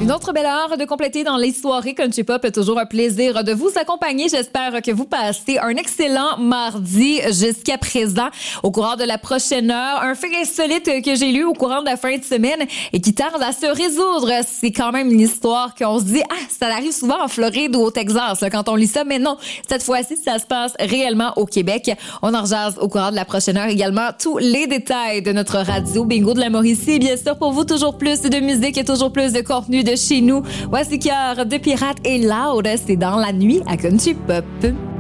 Une autre belle heure de compléter dans les soirées Country Pop. Toujours un plaisir de vous accompagner. J'espère que vous passez un excellent mardi jusqu'à présent. Au courant de la prochaine heure, un fait insolite que j'ai lu au courant de la fin de semaine et qui tarde à se résoudre. C'est quand même une histoire qu'on se dit, ça arrive souvent en Floride ou au Texas là, quand on lit ça, mais non, cette fois-ci, ça se passe réellement au Québec. On en rejase au courant de la prochaine heure également tous les détails de notre radio Bingo de la Mauricie. Bien sûr, pour vous, toujours plus de musique et toujours plus de contenu de chez nous. Voici Cœur de Pirate et Loud, c'est dans la nuit à Country Pop.